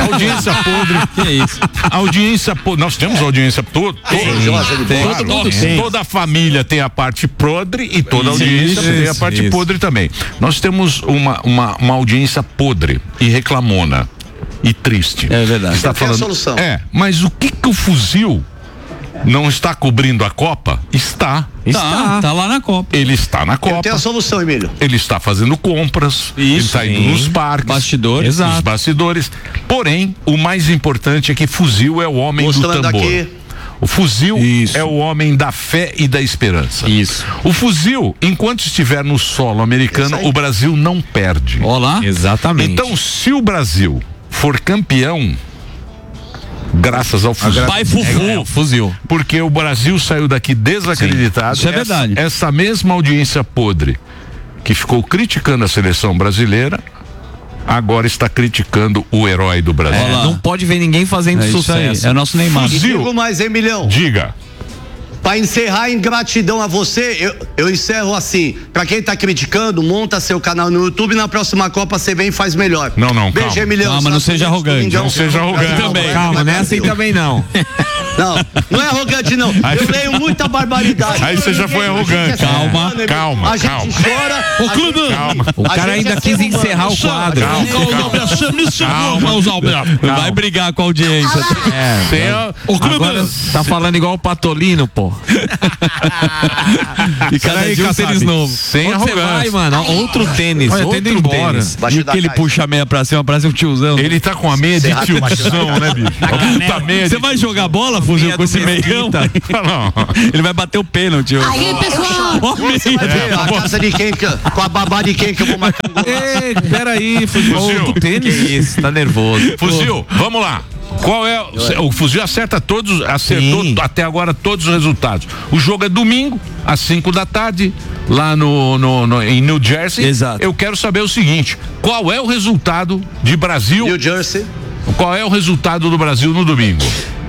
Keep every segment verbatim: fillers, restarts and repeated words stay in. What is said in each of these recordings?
audiência podre. Que isso? Audiência podre. Nós temos audiência toda. Toda a família tem a parte podre e toda a audiência Isso, tem a parte isso. podre também. Nós temos uma, uma, uma audiência podre e reclamona e triste. É verdade. Está Eu tenho a falando. solução. É, mas o que que o fuzil não está cobrindo a Copa? Está. Tá, tá lá na Copa. Ele está na Copa. Eu tenho a solução, Emílio. Ele está fazendo compras, ele Isso, está indo sim. nos parques, Bastidores. nos Exato. bastidores. Porém, o mais importante é que fuzil é o homem Mostrando do tambor. aqui. O fuzil Isso. é o homem da fé e da esperança. Isso. O fuzil, enquanto estiver no solo americano, o Brasil não perde. Olá. Exatamente. Então, se o Brasil for campeão, graças ao fuzil. Pai Fufu. Fuzil. Porque o Brasil saiu daqui desacreditado. Sim, isso é verdade. Essa, essa mesma audiência podre que ficou criticando a seleção brasileira, agora está criticando o herói do Brasil. É, Não pode ver ninguém fazendo É isso sucesso. aí. É o nosso Neymar. E Fuzil. digo mais, hein, Milhão? Diga. Pra encerrar em gratidão a você, eu, eu encerro assim. Pra quem tá criticando, monta seu canal no YouTube e na próxima Copa você vem e faz melhor. Não, não, Beijo, calma. Emilhão. Calma, não seja arrogante. Não seja arrogante também. Calma, não é assim também não. Não, não é arrogante não. Aí- Eu leio muita barbaridade. Aí você já foi arrogante. Calma, calma, A gente calma. chora. Ô, a Clube, gente- Calma. O a cara gente ainda é quis ser humano. encerrar o quadro. Calma, Carlos Alberto. Vai brigar com a audiência. É. Tem a- Agora tá falando igual o Patolino, pô. E cada Peraí, dia um Kassab. tênis novo. Sem Onde você arrogância. vai, mano? Ó, outro tênis. Olha, outro tendo ido embora. tênis. Baixo E da que ele caixa. puxa a meia pra cima, parece um tiozão. Ele tá com a meia de Serra- tiozão, né, bicho? Tá meia Você de... vai jogar bola, Fuzil, Meia com do esse meião? Não. Ele vai bater o pênalti. ó. Aí, pessoal! Ó, Você vai ver a casa de quem, que, com a babá de quem que eu vou marcar um gol. Ei, peraí, Fuzil. Fuzil. Outro tênis. Que isso, tá nervoso. Fuzil, vamos lá. Qual é? O Fuzil acerta todos, acertou Sim. até agora todos os resultados. O jogo é domingo, às cinco da tarde, lá no, no, no- em New Jersey. Exato. Eu quero saber o seguinte: qual é o resultado de Brasil? New Jersey. Qual é o resultado do Brasil no domingo?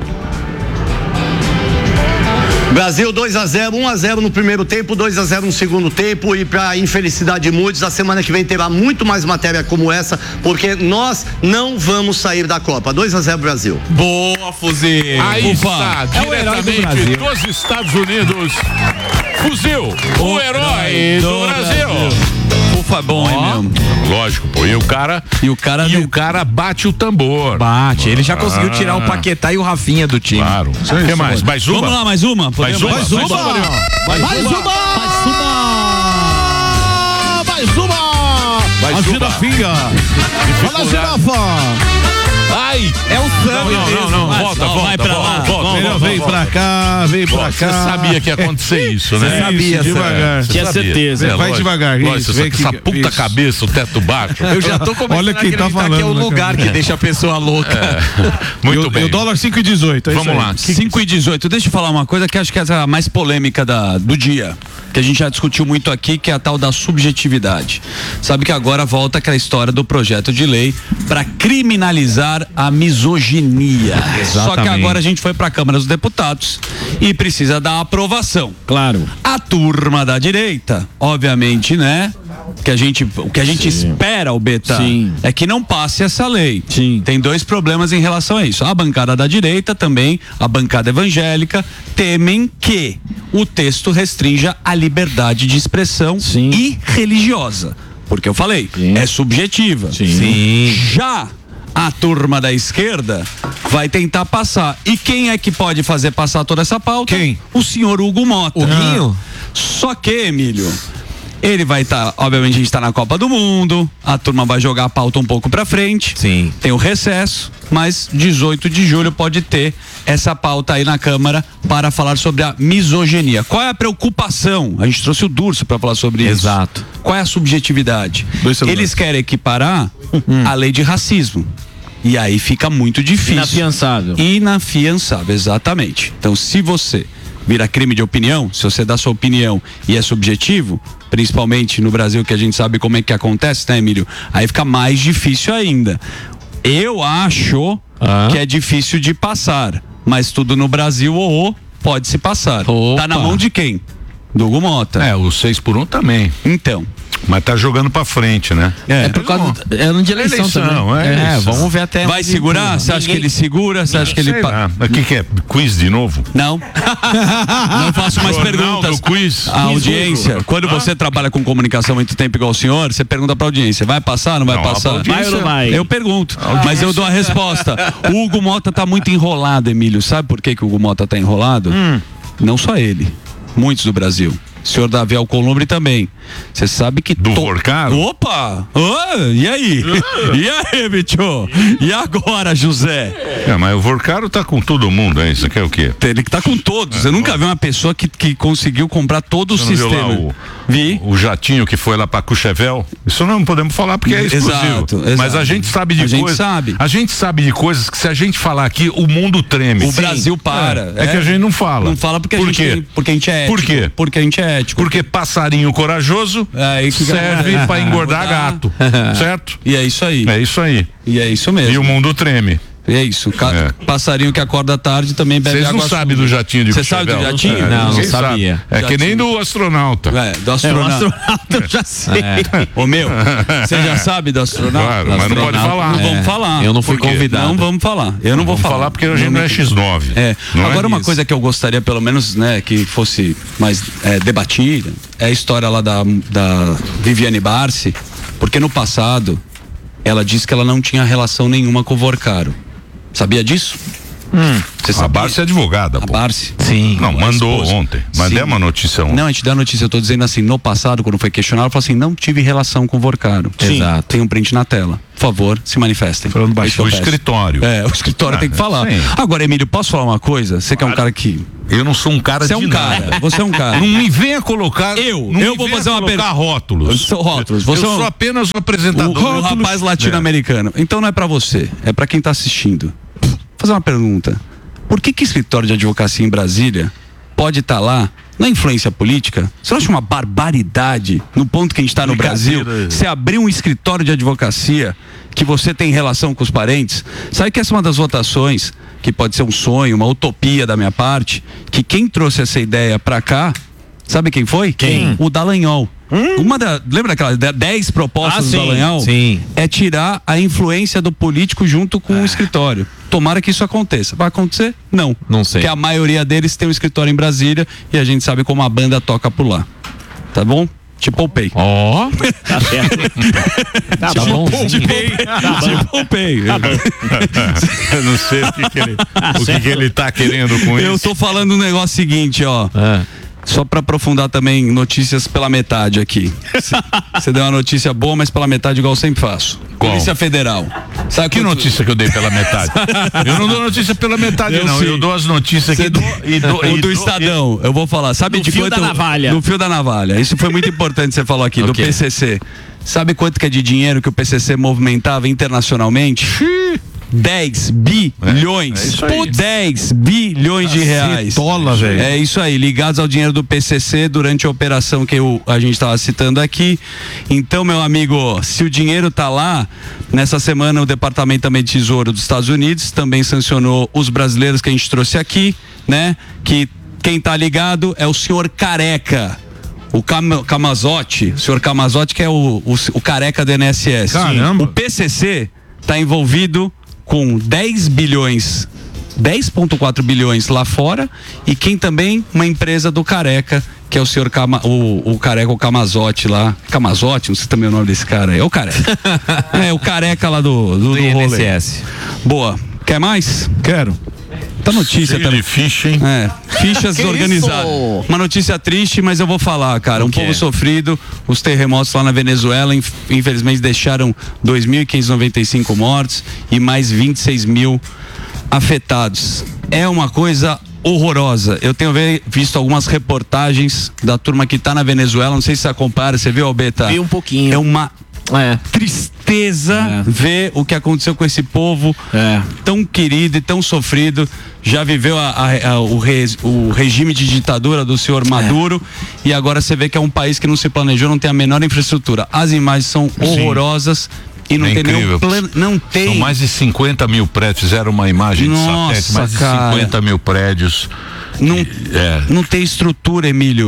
Brasil dois a zero, um a zero no primeiro tempo, dois a zero no segundo tempo, e para infelicidade de muitos, a semana que vem terá muito mais matéria como essa, porque nós não vamos sair da Copa. dois a zero Brasil. Boa, Fuzil. Aí Ufa. está, É o herói do diretamente Brasil. dos Estados Unidos, Fuzil, o herói do Brasil. Ufa, é bom, hein, meu? Lógico, pô, e o cara E o cara... e o cara bate o tambor. Bate, ele já conseguiu tirar o Paquetá e o Rafinha do time. Claro. O que mais? Mais uma? Vamos lá, mais uma? Mais uma? Mais Mais uma? uma, Marião. Mais uma! Mais uma! Mais uma! Mais a uma. girafinha! Fala, girafa! Ai! É o Não, Sam. não, não, não, Vai, volta, não, volta, vai pra volta, lá. volta, Vamos, volta, Vem volta. pra cá, vem pra Você cá. sabia que ia acontecer isso, né? Você sabia, Isso, devagar. Você Tinha sabia. certeza. É, Vai lógico. devagar, Lógico, isso, essa, vem essa que- puta isso. cabeça, o teto baixo. Eu já tô começando Olha quem a tá acreditar falando, que é o né, lugar cara? que deixa a pessoa louca. Muito E o- bem. E o dólar cinco e dezoito. É Vamos isso aí. lá. cinco e dezoito. Deixa eu falar uma coisa que acho que é a mais polêmica da, do dia, que a gente já discutiu muito aqui, que é a tal da subjetividade. Sabe que agora volta aquela história do projeto de lei para criminalizar a misoginia. Só que agora a gente foi para a Câmara dos Deputados e precisa da aprovação. Claro. A turma da direita, obviamente, né? Que a gente, o que a gente espera, o Beta, Sim. é que não passe essa lei. Sim. Tem dois problemas em relação a isso. A bancada da direita também, a bancada evangélica, temem que o texto restrinja a liberdade de expressão Sim. e religiosa. Porque eu falei, Sim. é subjetiva. Sim. Já a turma da esquerda vai tentar passar. E quem é que pode fazer passar toda essa pauta? Quem? O senhor Hugo Mota. O Guinho? Só que, Emílio, ele vai estar, obviamente a gente está na Copa do Mundo, a turma vai jogar a pauta um pouco pra frente. Sim. Tem o recesso, mas dezoito de julho pode ter essa pauta aí na Câmara para falar sobre a misoginia. Qual é a preocupação? A gente trouxe o Durso para falar sobre isso. Exato. Qual é a subjetividade? Dois celulares. Eles querem equiparar a lei de racismo. E aí fica muito difícil. Inafiançável. Inafiançável, exatamente. Então, se você vira crime de opinião, se você dá sua opinião e é subjetivo, principalmente no Brasil, que a gente sabe como é que acontece, né, Emílio? Aí fica mais difícil ainda. Eu acho Ah. que é difícil de passar, mas tudo no Brasil, oh, oh, pode se passar. Opa. Tá na mão de quem? Do Hugo Mota. É, o seis por um também. Então, Mas tá jogando pra frente, né? É, por causa do, é ano de eleição, eleição também. é É, eleição. vamos ver até. Vai onde- segurar? Você acha Ninguém- que ele segura? Você acha que ele. Sei pa- lá. Mas o que, que é? Quiz de novo? Não. Não faço mais Jornal perguntas. do quiz. A audiência, quando você trabalha com comunicação há muito tempo igual o senhor, você pergunta pra audiência, vai passar, não vai Não, a passar? audiência- Vai ou não vai? Eu pergunto, mas eu dou a resposta. O Hugo Mota tá muito enrolado, Emílio. Sabe por que, que o Hugo Mota tá enrolado? Hum. Não só ele, muitos do Brasil. O senhor Davi Alcolumbre também. Você sabe que... Do Vorcaro? Opa! Ah, e aí? E aí, bicho? E agora, José? É, mas o Vorcaro tá com todo mundo, hein? Isso aqui é o quê? Ele que tá com todos. Você nunca viu uma pessoa que, que conseguiu comprar todo o Você não viu sistema. lá o, Vi. o jatinho que foi lá pra Courchevel? Isso não podemos falar porque é exclusivo. Exato, exato. Mas a gente sabe de A gente coisas. sabe. A gente sabe de coisas que se a gente falar aqui, o mundo treme. O Sim. Brasil para. É, é que a gente não fala. Não fala porque a, Por gente, quê? tem- porque a gente é ético. Por quê? Porque a gente é ético. Porque passarinho corajoso É, e que- serve pra engordar Engordar. gato. Certo? E é isso aí. É isso aí. E é isso mesmo. E o mundo treme. E é isso. Ca- É. Passarinho que acorda tarde também bebe Vocês água não sabem suja. do jatinho de Você sabe do Courchevel? jatinho? É, Não, não ninguém sabia. sabe. É que nem Jatinho. do astronauta. É, do É, o astronauta. astronauta eu já sei. Ô meu, você já sabe do astronauta? Claro, mas não pode Astronauta. falar. Não É. vamos falar. Eu não fui Por quê? convidado. Não vamos falar. Eu não vou Vamos falar. falar porque a gente não é X nove. É. Não é Agora uma isso. coisa que eu gostaria pelo menos, né, que fosse mais é, debatida é a história lá da, da Viviane Barsi, porque no passado ela disse que ela não tinha relação nenhuma com o Vorcaro. Sabia disso? Você A sabia? Barça é advogada, A pô. Barsi. Sim. Não, mandou esposa. ontem. Mandei Sim. uma notícia ontem. Não, a gente dá a notícia, eu tô dizendo assim, no passado, quando foi questionado, ela falou assim, não tive relação com o Vorcaro. Sim. Exato. Tem um print na tela. Por favor, se manifestem. Falando É isso que eu O peço. escritório. É, o escritório Ah, tem que falar. sim. Agora, Emílio, posso falar uma coisa? Você que é um cara que... Eu não sou um cara Você é de um nada. cara, você é um cara. Não me venha colocar. Eu, não eu me vou venha fazer uma colocar pergunta. rótulos. Eu sou rótulos, você eu é um- sou apenas o O, apresentador. o rapaz latino-americano. Então não é pra você, é pra quem tá assistindo. Vou fazer uma pergunta. Por que que escritório de advocacia em Brasília pode estar lá na influência política? Você não acha uma barbaridade no ponto que a gente está no Brasil? Você abrir um escritório de advocacia que você tem relação com os parentes? Sabe que essa é uma das votações que pode ser um sonho, uma utopia da minha parte, que quem trouxe essa ideia pra cá, sabe quem foi? Quem? O Dallagnol. Uma da, lembra daquelas de- dez propostas Ah, do sim, Dallagnol? sim. É tirar a influência do político junto com o escritório. Tomara que isso aconteça. Vai acontecer? Não. Não sei. Porque a maioria deles tem um escritório em Brasília e a gente sabe como a banda toca por lá. Tá bom? Te poupei. Ó. Tá certo. Tá bom. Te poupei. Eu não sei o que, que ele, o que, que ele tá querendo com Eu isso. tô falando um negócio seguinte, ó. É. Só pra aprofundar também notícias pela metade aqui. Você deu uma notícia boa, mas pela metade igual eu sempre faço. Qual? Polícia Federal. Sabe Que quanto- notícia que eu dei pela metade? Eu não dou notícia pela metade, Eu não. sei. Eu dou as notícias Você que do, dou, e dou, o e do dou- Estadão, eu vou falar. Sabe Do de fio quanto? da navalha. Do fio da navalha. Isso foi muito importante você falou aqui, do Ok. P C C. Sabe quanto que é de dinheiro que o P C C movimentava internacionalmente? dez bilhões. é isso aí. Pô, dez bilhões de reais. Cacetola, velho. É isso aí, ligados ao dinheiro do P C C durante a operação que eu, a gente estava citando aqui. Então, meu amigo, se o dinheiro tá lá, nessa semana o Departamento também de Tesouro dos Estados Unidos também sancionou os brasileiros que a gente trouxe aqui, né? Que quem tá ligado é o senhor Careca. O Cam Camazotti, o senhor Camazotti, que é o, o, o careca do I N S S. Caramba. O P C C está envolvido com dez bilhões, dez vírgula quatro bilhões lá fora, e quem também? Uma empresa do Careca, que é o senhor Cama, o, o Careca, o Camazotti lá. Camazotti, não sei também o nome desse cara aí. É o Careca. É, o Careca lá do, do, Do do I N rolê. S S. Boa. Quer mais? Quero. Tá notícia Cheio também. de ficha, hein? É, fichas Que organizadas. isso? Uma notícia triste, mas eu vou falar, cara. Um quê? povo sofrido. Os terremotos lá na Venezuela, inf- infelizmente, deixaram dois mil quinhentos e noventa e cinco mortos e mais vinte e seis mil afetados. É uma coisa horrorosa. Eu tenho ve- visto algumas reportagens da turma que tá na Venezuela. Não sei se você acompanha. Você viu, Albeta? Vi um pouquinho. É uma É. tristeza É. ver o que aconteceu com esse povo É. tão querido e tão sofrido. Já viveu a- a- a- o, re- o regime de ditadura do senhor Maduro e agora você vê que é um país que não se planejou, não tem a menor infraestrutura. As imagens são horrorosas e não É tem nenhum incrível. plano. Não tem. São mais de cinquenta mil prédios. Fizeram uma imagem Nossa, de satélite. Mais de cara. cinquenta mil prédios. Não, É. não tem estrutura, Emílio,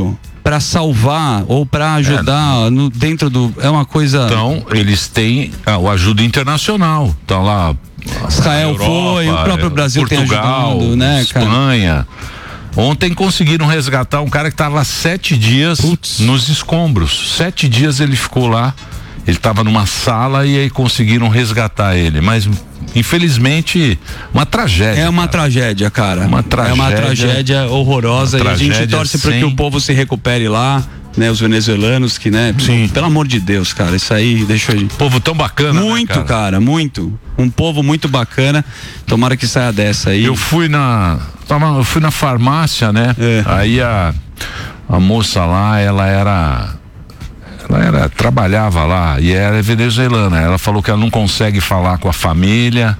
para salvar ou para ajudar é. no, dentro do... É uma coisa... Então, eles têm ah, o ajuda internacional. Então lá... Israel Europa, foi, o próprio Brasil Portugal, tem ajudado, né, Espanha. Cara? Ontem conseguiram resgatar um cara que estava sete dias Puts. nos escombros. Sete dias ele ficou lá. Ele estava numa sala e aí conseguiram resgatar ele. Mas, infelizmente, uma tragédia. É uma cara. tragédia, cara. Uma tragédia. É uma tragédia horrorosa. Uma tragédia, e a gente torce para que o povo se recupere lá. Né, os venezuelanos que, né, Sim. pelo amor de Deus, cara, isso aí deixa eu... Povo tão bacana, muito, né, cara? cara, muito, um povo muito bacana, tomara que saia dessa aí. Eu fui na, eu fui na farmácia, né, é. aí a, a moça lá, ela era, ela era, trabalhava lá e era venezuelana, ela falou que ela não consegue falar com a família,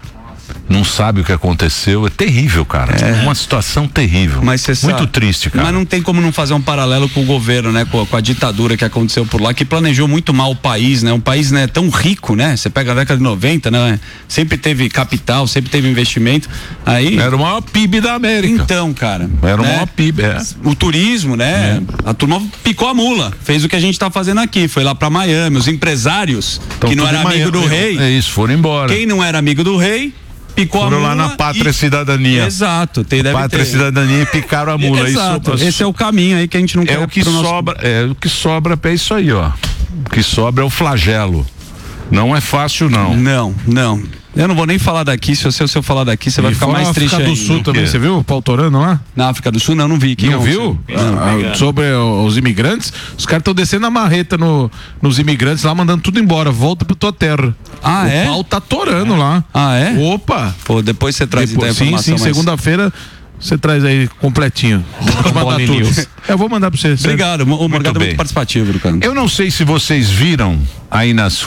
não sabe o que aconteceu, é terrível, cara, é uma situação terrível, mas muito sabe, triste, cara. Mas não tem como não fazer um paralelo com o governo, né, com, com a ditadura que aconteceu por lá, que planejou muito mal o país, né, um país, né, tão rico, né, você pega a década de noventa, né, sempre teve capital, sempre teve investimento, aí... Era o maior P I B da América. Então, cara. Era o né? maior P I B, é. O turismo, né, é. a turma picou a mula, fez o que a gente tá fazendo aqui, foi lá pra Miami, os empresários, então, que não era amigo do rei... É isso, foram embora. Quem não era amigo do rei... Picou Foram a mula lá na Pátria e... Cidadania. Exato, tem deve Pátria ter. Cidadania e picaram a mula. Exato. Isso, esse é o caminho aí que a gente não é quer. O que sobra, nosso... É o que sobra é isso aí, ó. O que sobra é o flagelo. Não é fácil, não. Não, não. Eu não vou nem falar daqui, se eu, se eu falar daqui, você vai ficar mais triste ainda. Na África do Sul também, você viu o pau torando lá? Na África do Sul, não, não vi. Quem não viu? Ah, sobre os imigrantes, os caras estão descendo a marreta no, nos imigrantes lá, mandando tudo embora, volta pra tua terra. Ah, o é? O pau tá torando lá. Ah, é? Opa! Pô, depois você traz depois, ideia, informação. Sim, sim, mas... segunda-feira você traz aí completinho. Vou mandar tudo. Eu vou mandar pra você. Obrigado, o Morgado é muito participativo, cara. Eu não sei se vocês viram aí nas